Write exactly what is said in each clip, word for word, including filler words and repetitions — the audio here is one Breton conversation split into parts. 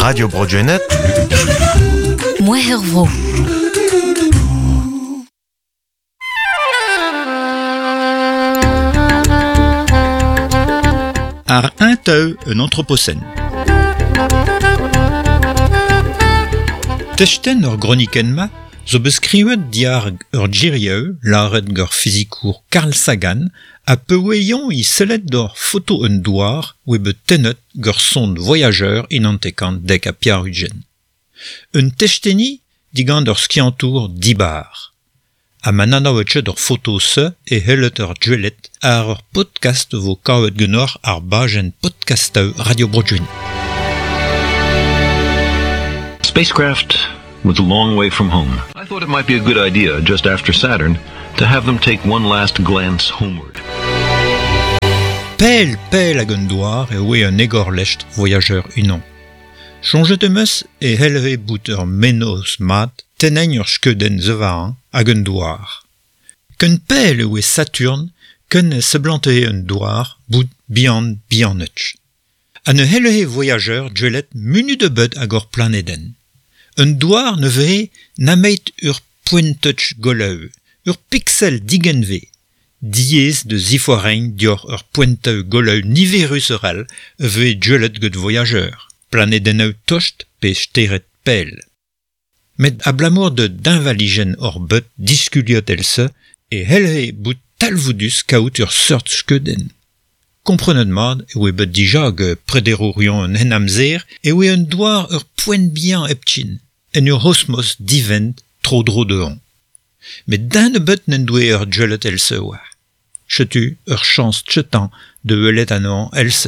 Radio Broadway.net Moervro. Ar un teu un anthropocène. Techten ur gronikenma zo beskriwet diar ur djirieu, laret gor fizikour Carl Sagan, a peueion i sellet d'or photo un douar oe be tennet gor sond voyageur inantekant dek a piarugen. Un techteni digant ur skiantour dibar. A mananaouetche d'ur photo se e hellet ur djuelet ar ur podcast vo kaouet genor ar bajen podcasteu Radio Broadway. Spacecraft was a long way from home. I thought it might be a good idea, just after Saturn, to have them take one last glance homeward. Pel, pel hag un douar e oe un egor lecht voyageur unan. Sonjet emeus e helve bout ur menos mat teneiñ ur skeudenn zevañ hag un douar. Ken pel e oe Saturn, ken e seblante un douar bout bihan bihanetch. An e helve voyageur djuelet munu de bud hag ur planeden. Un douar ne vehe nameit ur poentetch goleu, ur pixel digenve, diez de zifoarein dior ur poenteu goleu niverus eural vehe djuelet gant voyageur, planedeneu tocht pe steret pel. Met a blamour de d'invaligen or but diskuliot else e helhe bout talvoudus kaout ur seurt skeudenn. Komprenet mat e oe bet dija ge prederourion un henamzer e oe un douar ur poent bihan epchin, en ur osmos divent tro dro deon. Met d'un e bet n'en doe ur djuelet else oa. Chetu ur chans tchetan de eulet an else.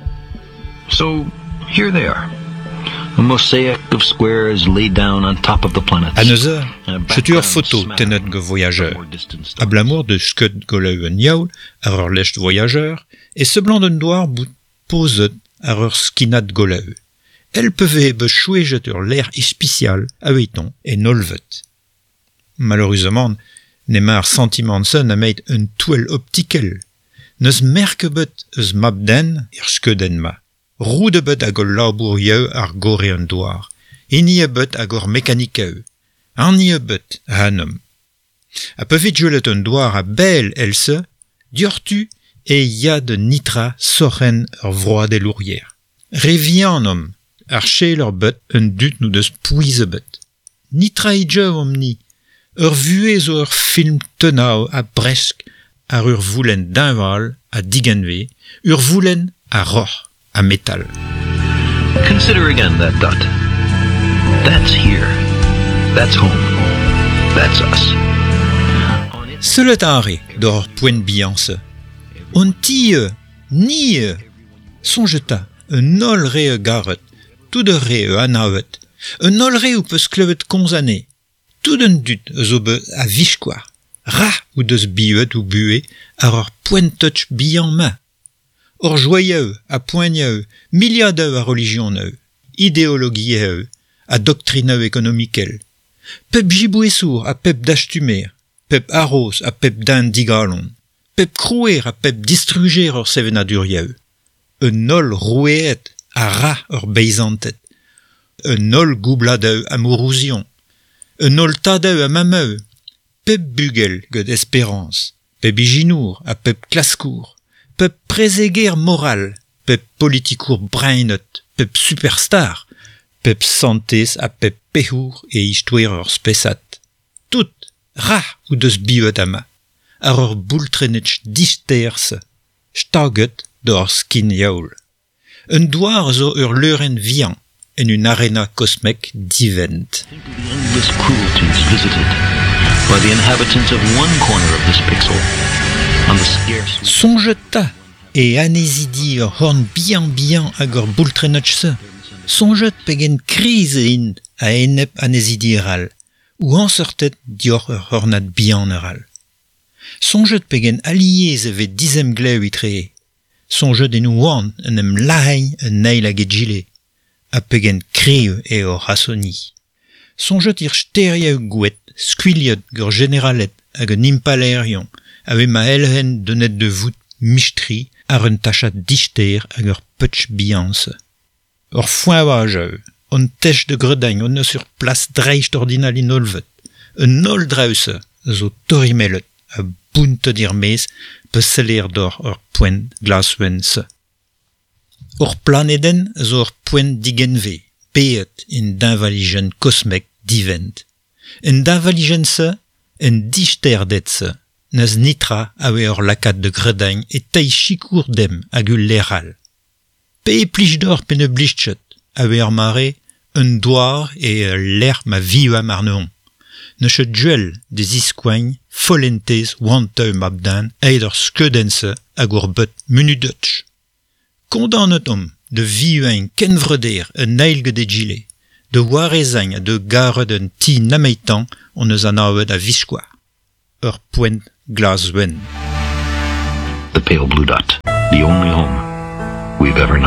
So, here they are. A mosaic of squares laid down on top of the planets. A neuze, chetu ur photo tenet go voyageur. A blamour de skeud goleu un yaoul ar ur lecht voyageur e seblant d'un douar bout pozet ar ur skinat goleu. El peve be chouejet ur l'air ispicial aoueton e nolvet. Malheureusement, n'ema ar sentiment se nameit un touel optikel. Neus merkebet eus mabden ir skeudenn ma. Roud ebet hag ol labour yeu ar gore un douar. Eni ebet hag or mekanikeu. Arni ebet a hanom. A pevet djuelet un douar a bel else, diortu e ya de nitra soren ur vroad e lourier. Revian om, ar chel ur bet un dut nou deus pouiz ebet. Nitra idjeu omni, ur vue zo ur film tenao a bresk ar ur voulen d'inval a digenve, ur voulen a ror. A metal. Consider again that dot. That's here. That's home. That's us. Selet are d'or poent bihanse. On tie, nie, sonjeta, un ol re e garet, tout de re e anavet, un ol re ou peus klevet konzane, tout d'un dut zo be a vichkoar, ra ou deus biuet ou bue ar ur poentetch bihan ma. Or joyeux, a poigneux, miliadeu a religionneux, idéologieux, a doctrineux économiquel. Pep jibouessour a pep d'achtumer, pep arros a pep d'an digalon, pep crouer a pep distruger or sevenadurieux. Un nol roueet a ra or beizantet, un nol goubladeu a mourousion, un nol tadeu a mameu, pep bugel gant espérance, pep iginour a pep klascour, pep prezeger moral, pep politikour brainet, pep superstar, pep santez a pep pehour e istouer ur spesat. Tout, ra ou deus bivet ama, ar ur boultrenetch disterse, staget d'or skin yaoul. Un douar zo ur leuren vian, en un arena kosmek divent. Think of the endless cruelties visited by the inhabitants of one corner of this pixel. Sonjeta e anezidi ur horn bihan bihan hag ur boultrenetch se. Sonjet pegen kriz ein a enep anezidi eral, ou ansortet dior ur hornat bihan eral. Sonjet pegen aliez evet dizem gleu itree. Sonjet en ouan en em lahain en neil hag e gile, a pegen kreo e ur rasoni. Sonjet ir steriaou gouet, skuiliot gor generalet hag un impalerion, ave ma elhen denet de vout mistri ar un tachat dichter hag ur petch bihanse. Ur foin wajeu, On tech de gredañ, on eus ur plas dreicht ordinal in olvet. Un ol drause, zo torimellet, a buntet ir mez, peus seler d'or ur poent glaswen se. Ur planeden zo ur poent digenve, peet in d'invaligen kosmek divent. En d'invaligen se, en dichterdet se, neus nitra awe ur lakat de gredañ e tei chikour dem hag ul leral. Pe e plij d'or pen e blichtchet, awe ur mare, un doar e l'er ma viva mar neon. Neus e duel de ziskoañ, folentez wanteu mabdan, eid ur skeudense hag ur bet munudetch. Kondanet om de vivañ kenvreder un eilge de gile, de warezañ a de garet un ti nameitan on eus anaouet a viskoar. Ur poent glaswen. The Pale Blue Dot, the only home we've ever known.